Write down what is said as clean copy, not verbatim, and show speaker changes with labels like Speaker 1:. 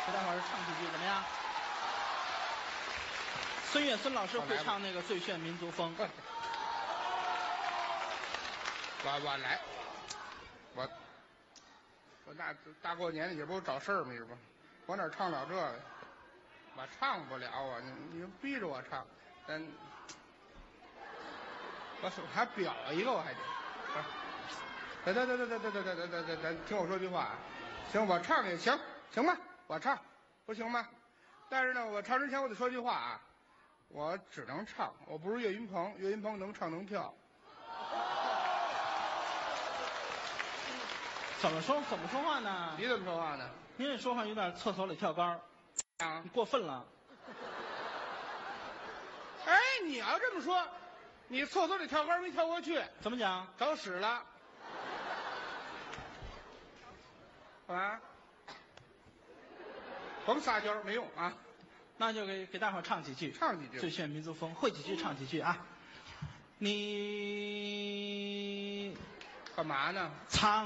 Speaker 1: 给大伙儿唱几句怎么样？孙越孙老师会唱那个《最炫民族风》。
Speaker 2: 我来，我大过年的也不找事儿嘛，是吧？我哪唱了这个？我唱不了啊！你逼着我唱，我还表一个，我还得。得，听我说句话啊！行，我唱也行，行吧？我唱，不行吗？但是呢，我唱之前我得说句话啊，我只能唱，我不是岳云鹏，岳云鹏能唱能跳。
Speaker 1: 怎么说话呢？
Speaker 2: 你怎么说话呢？
Speaker 1: 您这说话有点厕所里跳杆
Speaker 2: 啊，
Speaker 1: 你过分了。
Speaker 2: 哎，你要这么说，你厕所里跳杆没跳过去，
Speaker 1: 怎么讲？
Speaker 2: 找屎了。啊，甭撒娇没用啊！
Speaker 1: 那就给大伙儿唱几句，
Speaker 2: 唱几句，
Speaker 1: 最炫民族风，会几句唱几句啊！你
Speaker 2: 干嘛呢？
Speaker 1: 唱。